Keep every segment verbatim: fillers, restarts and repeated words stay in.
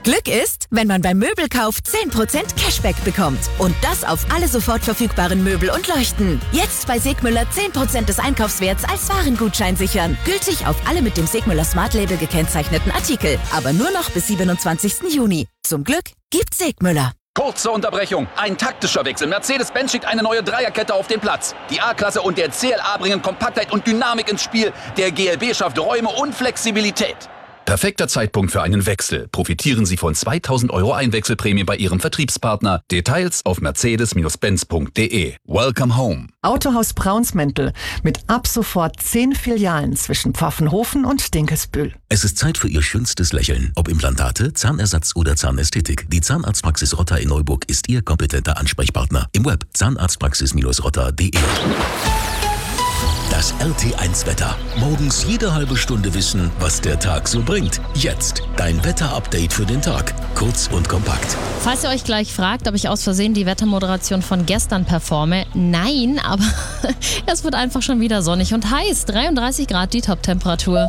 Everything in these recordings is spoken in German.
Glück ist, wenn man beim Möbelkauf zehn Prozent Cashback bekommt. Und das auf alle sofort verfügbaren Möbel und Leuchten. Jetzt bei Segmüller zehn Prozent des Einkaufswerts als Warengutschein sichern. Gültig auf alle mit dem Segmüller Smart Label gekennzeichneten Artikel. Aber nur noch bis siebenundzwanzigsten Juni. Zum Glück gibt's Segmüller. Kurze Unterbrechung. Ein taktischer Wechsel. Mercedes-Benz schickt eine neue Dreierkette auf den Platz. Die A-Klasse und der C L A bringen Kompaktheit und Dynamik ins Spiel. Der G L B schafft Räume und Flexibilität. Perfekter Zeitpunkt für einen Wechsel. Profitieren Sie von zweitausend Euro Einwechselprämie bei Ihrem Vertriebspartner. Details auf mercedes benz punkt de. Welcome home. Autohaus Braunsmäntel mit ab sofort zehn Filialen zwischen Pfaffenhofen und Dinkelsbühl. Es ist Zeit für Ihr schönstes Lächeln. Ob Implantate, Zahnersatz oder Zahnästhetik. Die Zahnarztpraxis Rotter in Neuburg ist Ihr kompetenter Ansprechpartner. Im Web zahnarztpraxis rotter punkt de. Das R T eins Wetter. Morgens jede halbe Stunde wissen, was der Tag so bringt. Jetzt dein Wetter-Update für den Tag. Kurz und kompakt. Falls ihr euch gleich fragt, ob ich aus Versehen die Wettermoderation von gestern performe, nein, aber es wird einfach schon wieder sonnig und heiß. dreiunddreißig Grad die Top-Temperatur.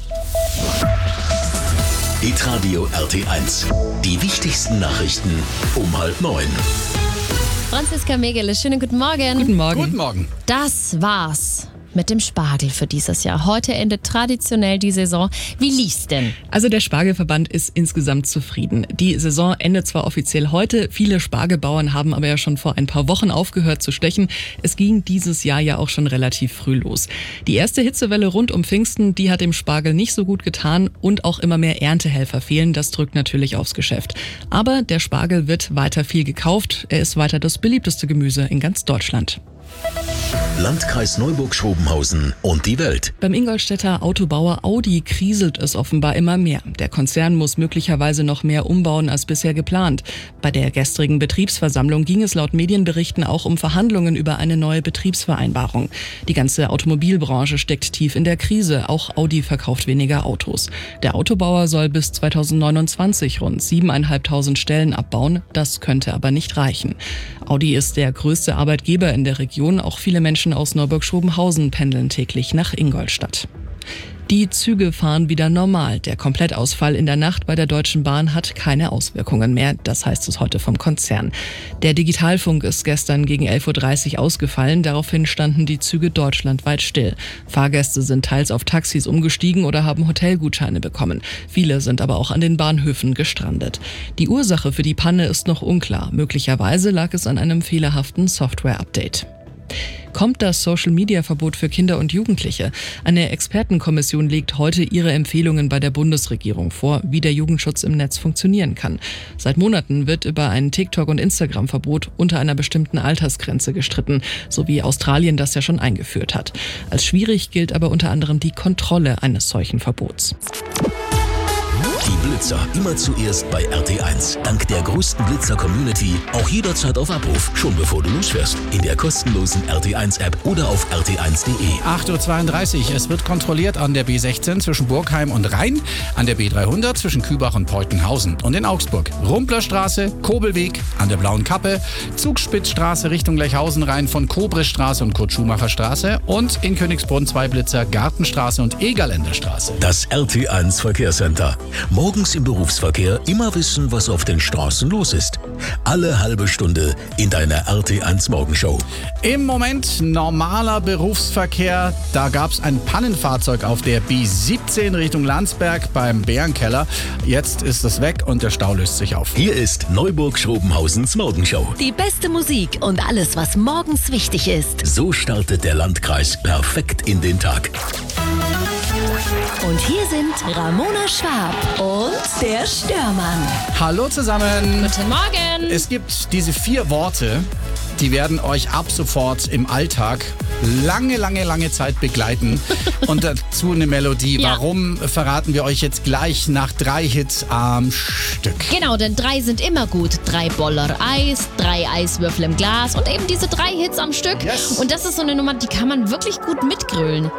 Hitradio R T eins. Die wichtigsten Nachrichten um halb neun. Franziska Megele, schönen guten Morgen. Guten Morgen. Guten Morgen. Das war's mit dem Spargel für dieses Jahr. Heute endet traditionell die Saison. Wie lief's denn? Also der Spargelverband ist insgesamt zufrieden. Die Saison endet zwar offiziell heute, viele Spargelbauern haben aber ja schon vor ein paar Wochen aufgehört zu stechen. Es ging dieses Jahr ja auch schon relativ früh los. Die erste Hitzewelle rund um Pfingsten, die hat dem Spargel nicht so gut getan und auch immer mehr Erntehelfer fehlen. Das drückt natürlich aufs Geschäft. Aber der Spargel wird weiter viel gekauft. Er ist weiter das beliebteste Gemüse in ganz Deutschland. Landkreis Neuburg-Schrobenhausen und die Welt. Beim Ingolstädter Autobauer Audi kriselt es offenbar immer mehr. Der Konzern muss möglicherweise noch mehr umbauen als bisher geplant. Bei der gestrigen Betriebsversammlung ging es laut Medienberichten auch um Verhandlungen über eine neue Betriebsvereinbarung. Die ganze Automobilbranche steckt tief in der Krise. Auch Audi verkauft weniger Autos. Der Autobauer soll bis zweitausendneunundzwanzig rund siebeneinhalbtausend Stellen abbauen. Das könnte aber nicht reichen. Audi ist der größte Arbeitgeber in der Region. Auch viele Menschen aus Neuburg-Schrobenhausen pendeln täglich nach Ingolstadt. Die Züge fahren wieder normal. Der Komplettausfall in der Nacht bei der Deutschen Bahn hat keine Auswirkungen mehr. Das heißt es heute vom Konzern. Der Digitalfunk ist gestern gegen elf Uhr dreißig ausgefallen. Daraufhin standen die Züge deutschlandweit still. Fahrgäste sind teils auf Taxis umgestiegen oder haben Hotelgutscheine bekommen. Viele sind aber auch an den Bahnhöfen gestrandet. Die Ursache für die Panne ist noch unklar. Möglicherweise lag es an einem fehlerhaften Software-Update. Kommt das Social-Media-Verbot für Kinder und Jugendliche? Eine Expertenkommission legt heute ihre Empfehlungen bei der Bundesregierung vor, wie der Jugendschutz im Netz funktionieren kann. Seit Monaten wird über ein TikTok- und Instagram-Verbot unter einer bestimmten Altersgrenze gestritten, so wie Australien das ja schon eingeführt hat. Als schwierig gilt aber unter anderem die Kontrolle eines solchen Verbots. Die Blitzer immer zuerst bei R T eins. Dank der größten Blitzer-Community auch jederzeit auf Abruf, schon bevor du losfährst. In der kostenlosen R T eins App oder auf r t eins punkt de. acht Uhr zweiunddreißig. Es wird kontrolliert an der B sechzehn zwischen Burgheim und Rhein, an der B dreihundert zwischen Kübach und Peutenhausen und in Augsburg. Rumplerstraße, Kobelweg an der Blauen Kappe, Zugspitzstraße Richtung Lechhausen rein von Kobrestraße und Kurt-Schumacher-Straße und in Königsbrunn zwei Blitzer, Gartenstraße und Egerländerstraße. Das R T eins Verkehrscenter. Morgens im Berufsverkehr immer wissen, was auf den Straßen los ist. Alle halbe Stunde in deiner R T eins Morgenshow. Im Moment normaler Berufsverkehr. Da gab es ein Pannenfahrzeug auf der B siebzehn Richtung Landsberg beim Bärenkeller. Jetzt ist es weg und der Stau löst sich auf. Hier ist Neuburg-Schrobenhausens Morgenshow. Die beste Musik und alles, was morgens wichtig ist. So startet der Landkreis perfekt in den Tag. Und hier sind Ramona Schwab und der Störmann. Hallo zusammen. Guten Morgen. Es gibt diese vier Worte, die werden euch ab sofort im Alltag lange, lange, lange Zeit begleiten. Und dazu eine Melodie. Ja. Warum, verraten wir euch jetzt gleich nach drei Hits am Stück. Genau, denn drei sind immer gut. Drei Boller Eis, drei Eiswürfel im Glas und eben diese drei Hits am Stück. Yes. Und das ist so eine Nummer, die kann man wirklich gut mitgrölen.